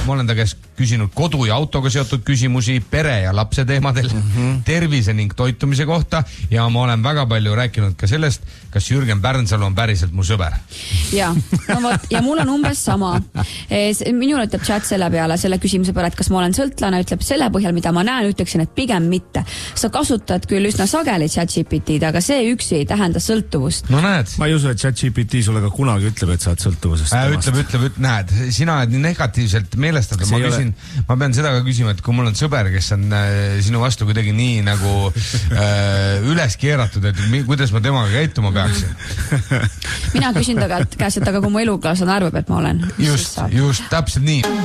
ma olen ta käest küsinud kodu ja autoga seotud küsimusi, pere ja lapse teemadel, tervise ning toitumise kohta ja ma olen väga palju rääkinud ka sellest, kas Jürgen Pärnsalu on päriselt mu sõber. Ja, no võt, ja mul on umbes sama. Minul ütleb chat selle peale, selle küsimuse peale, et kas ma olen sõltlane, ütleb selle põhjal, mida ma näen, ütleksin, et pigem mitte. Sa kasutad küll üsna sageli ChatGPT-d, aga see üksi ei tähenda sõltuvust. No näed. Ma ei usu, et ChatGPT sulle ka kunagi ütleb, et sa oled sõltuvusest. Ütleb, näed, sina oled nii negatiivselt meelestada. Ma pean seda ka küsima, et kui mul on sõber, kes on sinu vastu kuidagi nii nagu üles keeratud, et kuidas ma temaga käituma peaksin. Mina küsin ta käest, et aga kui mu elukaaslane arvab, et ma olen. Just, täpselt nii.